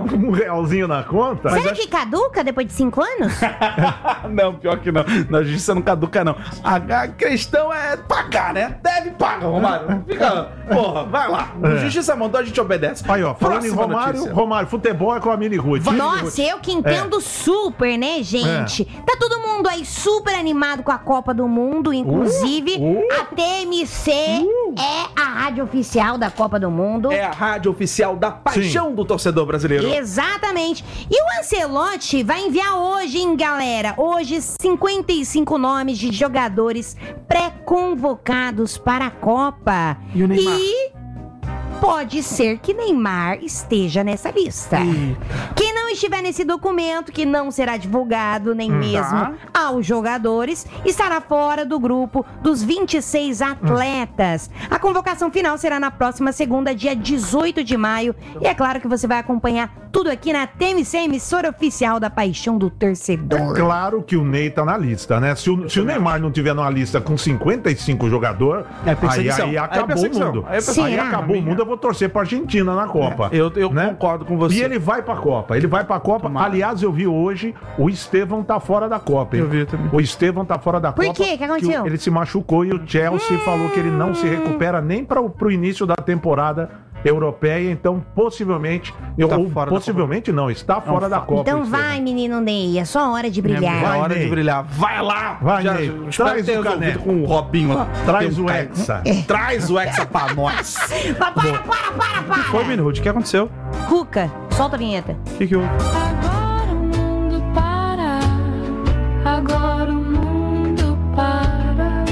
um realzinho na conta. Será que caduca depois de 5 anos? Não, pior que não. Na justiça não caduca, não. A questão é pagar, né? Deve pagar, Romário. Fica, porra, vai lá. Justiça mandou, a gente obedece. Aí, ó, falando Próxima em Romário, notícia. Romário, futebol é com a Mini Ruth. Nossa, eu que entendo super, né, gente? Tá todo mundo aí super animado com a Copa do Mundo, inclusive a TMC é a rádio oficial da Copa do Mundo. É a rádio oficial da paixão do torcedor brasileiro. Exatamente. E o Ancelotti vai enviar hoje, hein, galera? Hoje, 55 nomes de jogadores pré-convocados para a Copa. E o Neymar? Pode ser que Neymar esteja nessa lista. Quem não estiver nesse documento, que não será divulgado nem mesmo aos jogadores, estará fora do grupo dos 26 atletas. A convocação final será na próxima segunda, dia 18 de maio. E é claro que você vai acompanhar tudo aqui na TMC, emissora oficial da paixão do torcedor. É claro que o Ney tá na lista, né? Se o Neymar não tiver numa lista com 55 jogadores, aí acabou o mundo. Aí acabou o mundo, eu vou torcer pra Argentina na Copa. Eu concordo com você. E ele vai pra Copa. Tomara. Aliás, eu vi hoje, o Estevão tá fora da Copa, hein? Eu vi também. O Estevão tá fora da Copa. Por quê? O que aconteceu? Ele se machucou e o Chelsea falou que ele não se recupera nem pro início da temporada europeia, então possivelmente, está fora da Copa. Então vai, menino Ney, é só hora de brilhar. Vai, hora de brilhar. Vai lá! Vai, Ney. Traz o caneco com o Robinho lá. Traz o Hexa. Traz o Hexa pra nós. Para! Foi, Minuto, o que aconteceu? Cuca, solta a vinheta. O que houve? Agora o mundo para. Agora o mundo para.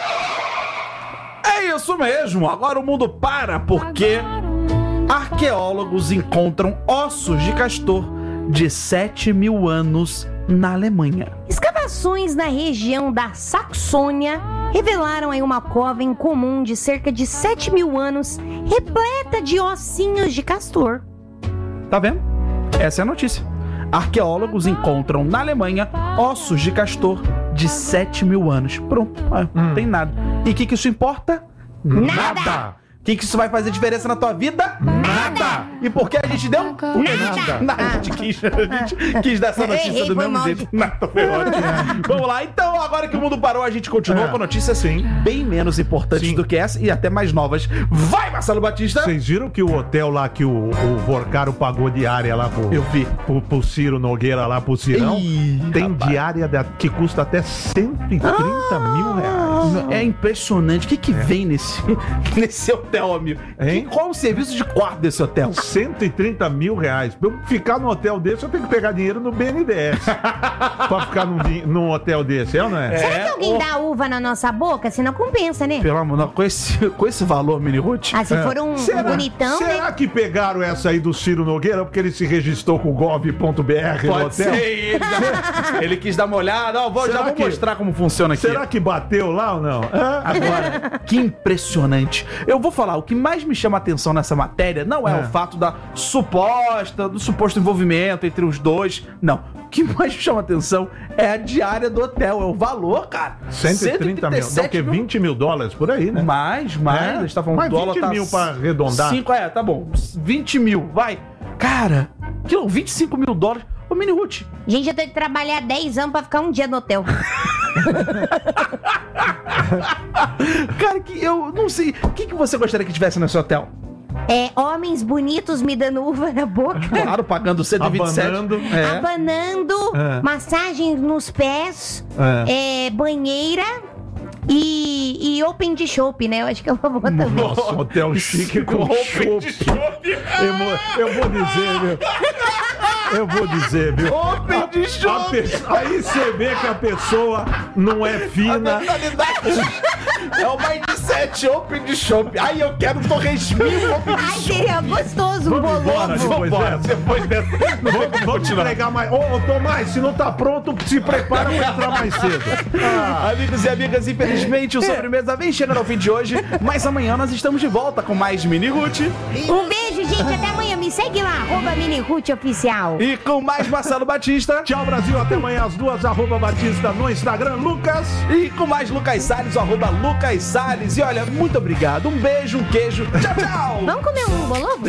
É isso mesmo, agora o mundo para porque arqueólogos encontram ossos de castor de 7.000 anos na Alemanha. Escavações na região da Saxônia revelaram aí uma cova em comum de cerca de 7.000 anos, repleta de ossinhos de castor. Tá vendo? Essa é a notícia. Arqueólogos encontram na Alemanha ossos de castor de 7.000 anos. Pronto, não tem nada. E o que isso importa? Nada! O que isso vai fazer diferença na tua vida? Nada! E por que a gente deu? Nada! A gente quis dar essa notícia do mesmo jeito. Nada, foi ótimo. Vamos lá, então, agora que o mundo parou, a gente continua com notícias bem menos importantes do que essa e até mais novas. Vai, Marcelo Batista! Vocês viram que o hotel lá que o Vorcaro pagou diária lá Eu vi. pro Ciro Nogueira lá, pro Cirão, tem diária que custa até 130 mil reais. É impressionante. O que vem nesse hotel, amigo? Qual o serviço de quarto desse hotel? 130 mil reais. Pra eu ficar num hotel desse, eu tenho que pegar dinheiro no BNDES. Pra ficar num hotel desse, não é? Será que alguém dá uva na nossa boca? Senão compensa, né? Pelo amor, não, com esse valor, Mini Ruth. Se for um bonitão, será né? que pegaram essa aí do Ciro Nogueira porque ele se registrou com o gov.br no hotel? Pode ser, ele quis dar uma olhada. Já vou mostrar como funciona aqui. Será que bateu lá ou não? Agora, que impressionante. Eu vou falar, o que mais me chama a atenção nessa matéria não é o fato do suposto envolvimento entre os dois. Não. O que mais me chama a atenção é a diária do hotel. É o valor, cara. 130 mil. Dá o quê? 20 mil dólares por aí, né? Mais. A gente tá falando do dólar. 20 mil pra arredondar. 5, tá bom. 20 mil, vai. Cara, 25 mil dólares. Ô, Mini Ruth. Gente, eu tenho que trabalhar 10 anos pra ficar um dia no hotel. Cara, que eu não sei. O que você gostaria que tivesse nesse hotel? Homens bonitos me dando uva na boca. Claro, pagando 127. Abanando, massagem nos pés, banheira e open de chopp, né? Eu acho que eu vou também. Nossa, hotel chique com chopp. Eu vou dizer, viu? Open de chopp. Aí você vê que a pessoa não é fina. É o mindset open de chopp. Aí eu quero um torresminho open de chopp. Seria gostoso um bolovo. Depois dessa. Vamos entregar mais. Ô, Tomás, se não tá pronto, se prepara pra entrar mais cedo. Amigos e amigas, infelizmente o Sobremesa vem chegando ao fim de hoje, mas amanhã nós estamos de volta com mais Mini Ruth. Um beijo, gente. Até amanhã. Me segue lá, @Mini Ruth Oficial. E com mais Marcelo Batista. Tchau, Brasil. Até amanhã às 2, @Batista no Instagram, Lucas. E com mais Lucas Salles, @Lucas Salles. E olha, muito obrigado. Um beijo, um queijo. Tchau, tchau. Vamos comer um bolovo?